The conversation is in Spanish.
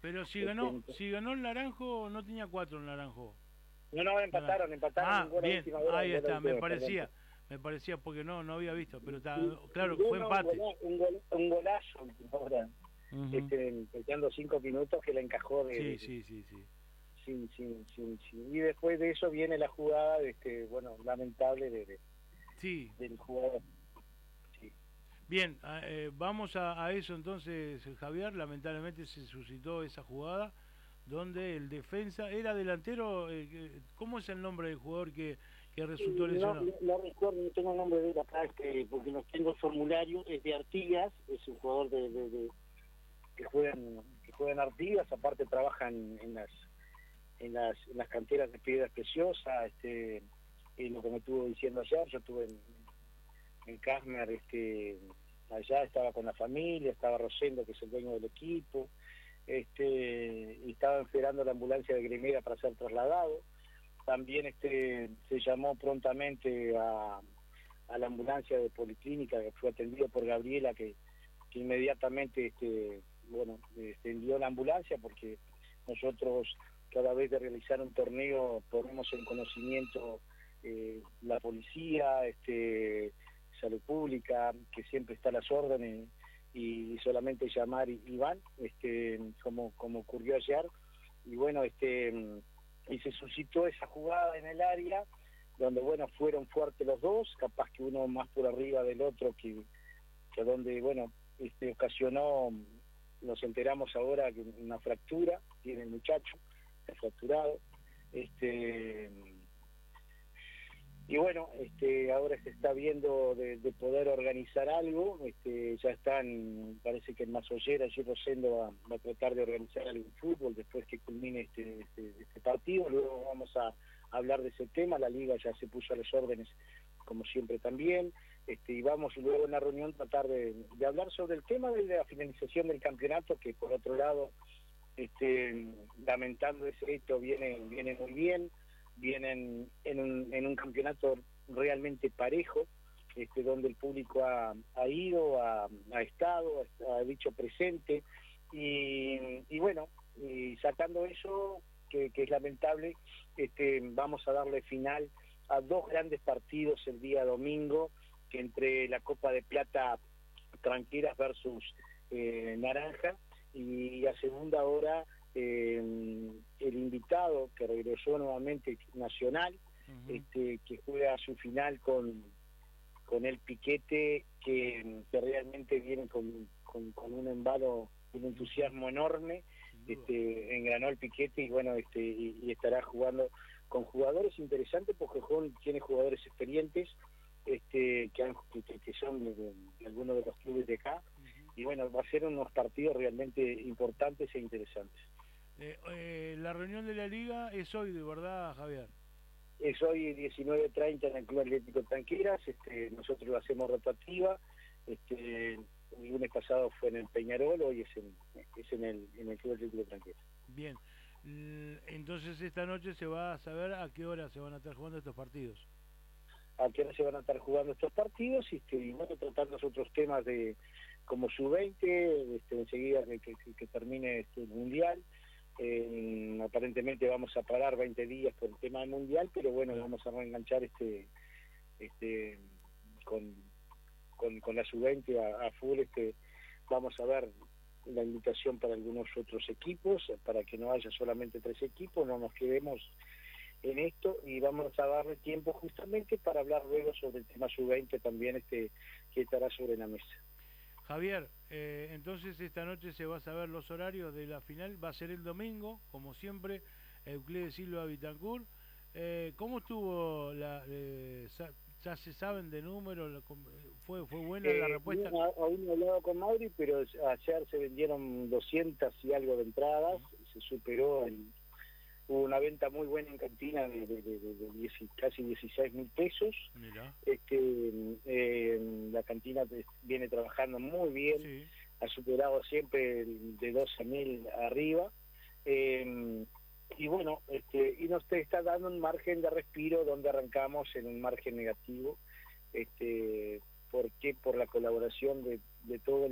Pero si ganó el Naranjo, no tenía 4 el Naranjo. No, empataron Ah, un gol a bien, última hora, ahí un gol a está, última hora. me parecía porque no había visto, pero está, Y claro, fue uno, empate. un golazo a última hora, Ujú. quedando 5 minutos que la encajó Sí, sí, sí, sí. Y después de eso viene la jugada, bueno, lamentable Sí, del jugador. Sí. bien, vamos a eso entonces, Javier. Lamentablemente se suscitó esa jugada donde el defensa era delantero. ¿Cómo es el nombre del jugador que resultó lesionado? No recuerdo, no tengo el nombre de él acá, porque no tengo el formulario, es de Artigas, es un jugador que juega en Artigas, aparte trabaja en las canteras de Piedras Preciosas, lo que me estuvo diciendo ayer. Yo estuve en Casmer, allá estaba con la familia, estaba Rosendo, que es el dueño del equipo, y estaba esperando la ambulancia de Grimera para ser trasladado. También se llamó prontamente a la ambulancia de Policlínica, que fue atendido por Gabriela, que inmediatamente envió la ambulancia, porque nosotros cada vez de realizar un torneo ponemos en conocimiento la policía, salud pública, que siempre está a las órdenes, y solamente llamar y van, como ocurrió ayer. Y bueno, y se suscitó esa jugada en el área, donde bueno, fueron fuertes los dos, capaz que uno más por arriba del otro, que donde bueno, ocasionó, nos enteramos ahora que una fractura tiene el muchacho, está fracturado. Y bueno, ahora se está viendo de poder organizar algo. Ya están, parece que en Masollera, allí Rosendo va a tratar de organizar algo en fútbol después que culmine este partido. Luego vamos a hablar de ese tema. La liga ya se puso a las órdenes, como siempre también. Y vamos luego en la reunión tratar de hablar sobre el tema de la finalización del campeonato, que por otro lado, lamentando ese hecho, viene muy bien. Vienen en un campeonato realmente parejo, donde el público ha ido, ha estado, ha dicho presente, y bueno, y sacando eso, que es lamentable, vamos a darle final a 2 grandes partidos el día domingo, que entre la Copa de Plata Tranqueras versus Naranja, y a segunda hora el invitado que regresó nuevamente, Nacional, que juega su final con el Piquete, que realmente viene con un embalo, un entusiasmo enorme. Engranó el Piquete, y bueno, y estará jugando con jugadores interesantes, porque tiene jugadores experientes, que son de algunos de los clubes de acá. Y bueno, va a ser unos partidos realmente importantes e interesantes. La reunión de la liga es hoy, de verdad, Javier. Es hoy 19:30 en el Club Atlético Tranqueras. Nosotros lo hacemos rotativa. El lunes pasado fue en el Peñarol, hoy es en el Club Atlético Tranqueras. Bien, entonces esta noche se va a saber a qué hora se van a estar jugando estos partidos. A qué hora se van a estar jugando estos partidos, y bueno, tratar los otros temas como sub-20, enseguida que termine el Mundial. Aparentemente vamos a parar 20 días por el tema del Mundial, pero bueno, vamos a reenganchar con la sub-20 a full. Vamos a ver la invitación para algunos otros equipos, para que no haya solamente 3 equipos, no nos quedemos en esto, y vamos a darle tiempo justamente para hablar luego sobre el tema sub-20 también, que estará sobre la mesa. Javier, entonces esta noche se va a saber los horarios de la final. Va a ser el domingo, como siempre, Euclides Silva Bitancur. ¿Cómo estuvo ya se saben de números? ¿Fue buena la respuesta? Aún no he hablado con Mauri, pero ayer se vendieron 200 y algo de entradas, se superó hubo una venta muy buena en cantina de casi 16.000 pesos. Mirá. La cantina viene trabajando muy bien, Sí. Ha superado siempre de 12.000 arriba, y bueno, y nos está dando un margen de respiro, donde arrancamos en un margen negativo, porque por la colaboración de todo el